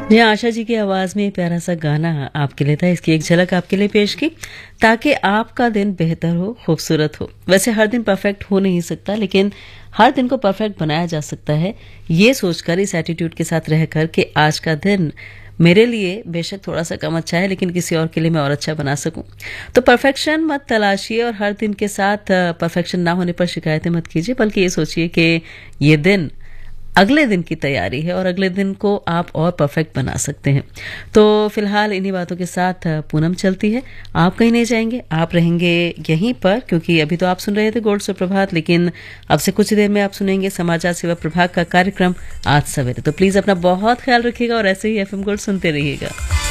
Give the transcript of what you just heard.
जी, आशा जी की आवाज़ में प्यारा सा गाना आपके लिए था। इसकी एक झलक आपके लिए पेश की ताकि आपका दिन बेहतर हो, खूबसूरत हो। वैसे हर दिन परफेक्ट हो नहीं सकता, लेकिन हर दिन को परफेक्ट बनाया जा सकता है, ये सोचकर, इस एटीट्यूड के साथ रहकर कि आज का दिन मेरे लिए बेशक थोड़ा सा कम अच्छा है, लेकिन किसी और के लिए मैं और अच्छा बना सकूं। तो परफेक्शन मत तलाशिए और हर दिन के साथ परफेक्शन ना होने पर शिकायतें मत कीजिए, बल्कि ये सोचिए कि ये दिन अगले दिन की तैयारी है और अगले दिन को आप और परफेक्ट बना सकते हैं। तो फिलहाल इन्हीं बातों के साथ पूनम चलती है। आप कहीं नहीं जाएंगे, आप रहेंगे यहीं पर, क्योंकि अभी तो आप सुन रहे थे गोल्ड सुप्रभात, लेकिन अब से कुछ देर में आप सुनेंगे समाचार सेवा प्रभाग का कार्यक्रम आज सवेरे। तो प्लीज अपना बहुत ख्याल रखिएगा और ऐसे ही एफएम गोल्ड सुनते रहिएगा।